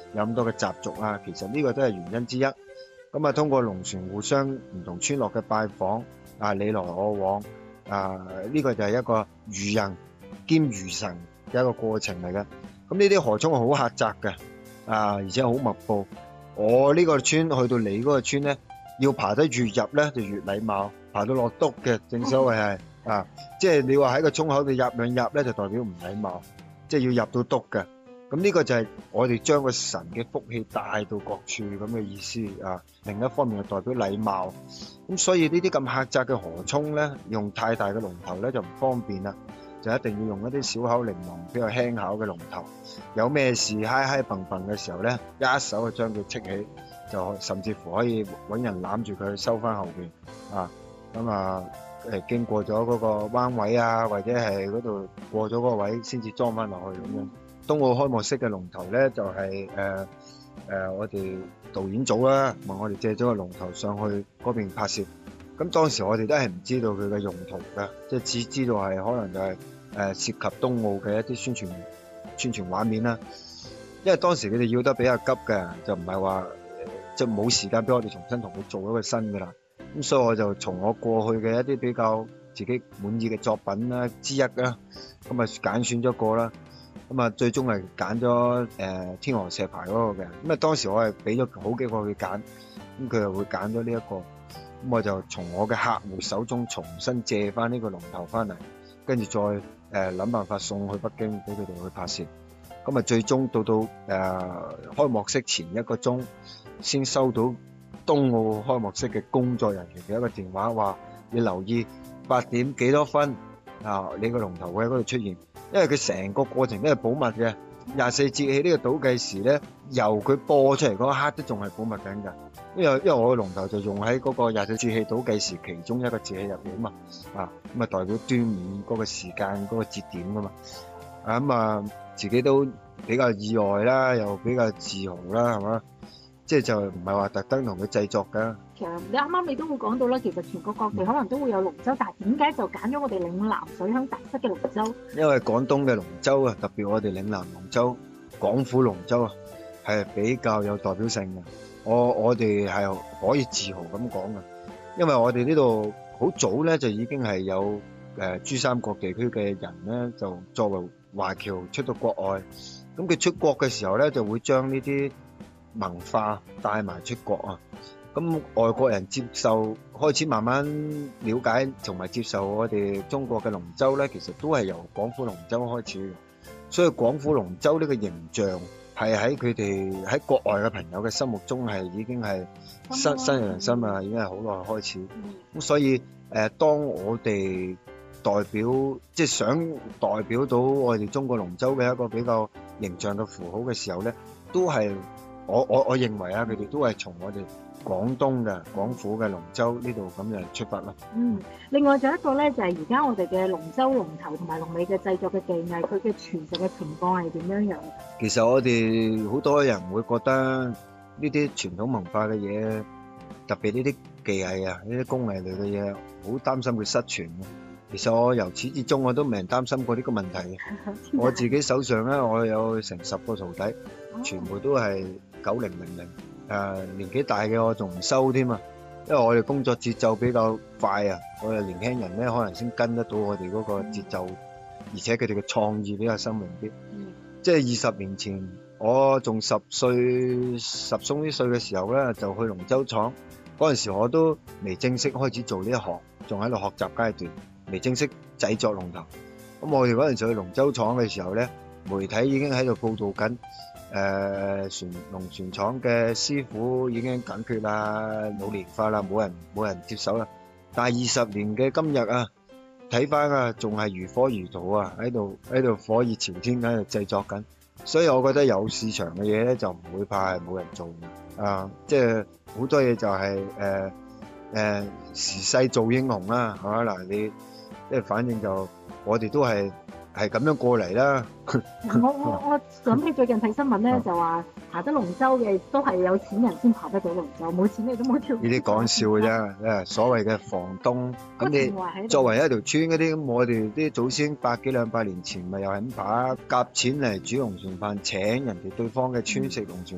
有咁多嘅習俗啊，其實呢個都係原因之一。咁啊，通過龍船互相唔同村落嘅拜訪啊，你來我往啊，呢個就係一個漁人兼漁神嘅一個過程嚟嘅。咁呢啲河涌係好狹窄嘅啊，而且好密布。我呢個村去到你嗰個村咧，要爬得越入咧就越禮貌，爬到落篤嘅，正所謂係啊，即係你話喺個涌口度入兩入咧，就代表唔禮貌，即係要入到篤嘅。咁呢個就係我哋將個神嘅福氣帶到各處咁嘅意思啊。另一方面係代表禮貌。咁所以呢啲咁狹窄嘅河涌咧，用太大嘅龍頭咧就唔方便啦，就一定要用一啲小巧玲瓏、比較輕巧嘅龍頭。有咩事嗨嗨蹦蹦嘅時候咧，一手就將佢戚起，就甚至乎可以揾人攬住佢收翻後邊啊。咁啊經過咗嗰個彎位啊，或者係嗰度過咗嗰個位先至裝翻落去咁樣。東澳開幕式嘅龍頭咧，就係我哋導演組啦，問我哋借咗個龍頭上去嗰邊拍攝。咁當時我哋都係唔知道佢嘅用途嘅，即係只知道係可能就係涉及東澳嘅一啲宣傳畫面啦。因為當時佢哋要得比較急嘅，就唔係話即係冇時間俾我哋重新同佢做一個新嘅啦。咁所以我就從我過去嘅一啲比較自己滿意嘅作品啦之一啦，咁啊揀選咗個啦。咁啊，最終係揀咗天河石牌嗰個嘅。咁啊，當時我係俾咗好幾個佢揀，咁佢又會揀咗呢一個。咁我就從我嘅客戶手中重新借翻呢個龍頭翻嚟，跟住再諗辦法送去北京俾佢哋去拍攝。咁啊，最終到開幕式前1個鐘，先收到東澳開幕式嘅工作人員嘅一個電話，話你留意8點幾多分啊，你個龍頭會喺嗰度出現。因為佢成個過程都係保密嘅，24節氣呢個倒計時咧，由佢播出嚟嗰一刻都仲係保密緊㗎。因為我個龍頭就用喺嗰個24節氣倒計時其中一個節氣入邊啊嘛，咁啊代表端午嗰個時間嗰個節點㗎嘛，咁啊自己都比較意外啦，又比較自豪啦，係嘛？即係就唔係話特登同佢製作㗎。 其實你啱啱你都會講到啦，其實全國各地可能都會有龍舟，但係點解就揀咗我哋嶺南水鄉特色嘅龍舟？ 因為廣東嘅龍舟啊，特別我哋嶺南龍舟、廣府龍舟啊，係比較有代表性嘅。我哋係可以自豪咁講嘅，因為我哋呢度好早咧就已經係有珠三角地區嘅人咧，就作為華僑出到國外，咁佢出國嘅時候咧就會將呢啲文化帶埋出國啊。咁外國人接受開始慢慢了解同埋接受我哋中國嘅龍舟咧，其實都係由廣府龍舟開始嘅。所以廣府龍舟呢個形象係喺佢哋喺國外嘅朋友嘅心目中係已經係新人心啊，已經係好耐開始。咁所以當我哋代表即係想代表到我哋中國龍舟嘅一個比較形象嘅符號嘅時候咧，都係我認為啊，佢哋都係從我哋廣東嘅廣府嘅龍舟呢度咁樣出發啦。 另外仲有一個咧，就係而家我哋嘅龍舟龍頭同埋龍尾嘅製作嘅技藝，佢嘅傳承嘅情況係點樣樣？ 其實我哋好多人會覺得呢啲傳統文化嘅嘢，特別呢啲技藝啊，呢啲工藝類嘅嘢，好擔心佢失傳嘅。其實我由始至終我都未擔心過呢個問題嘅。我自己手上咧，我有成10個徒弟，全部都係9000，年紀大嘅我仲唔收添啊，因為我哋工作節奏比較快啊，我哋年輕人咧可能先跟得到我哋嗰個節奏，而且佢哋嘅創意比較新穎啲。即係20年前，我仲10鬆啲歲嘅時候咧，就去龍舟廠，嗰陣時我都未正式開始做呢一行，仲喺度學習階段，未正式製作龍頭。咁我哋嗰陣時去龍舟廠嘅時候咧，媒體已經喺度報導緊。龍船廠嘅師傅已經緊缺啦，老年化啦，冇人接手啦。但係20年嘅今日啊，睇翻啊，仲係如火如荼啊，喺度火熱朝天喺度製作緊。所以我覺得有市場嘅嘢咧，就唔會怕係冇人做嘅。即係好多嘢就係時勢造英雄啦，係嘛？嗱，你即係反正就我哋都係咁樣過嚟啦。 我諗起最近睇新聞咧，就話爬得龍舟嘅都係有錢人先爬得到龍舟，冇錢你都冇跳。 呢啲講笑嘅啫，所謂嘅房東。咁你作為一條村嗰啲，咁我哋啲祖先百幾200年前咪又係咁爬，夾錢嚟煮龍船飯，請人哋對方嘅村食龍船。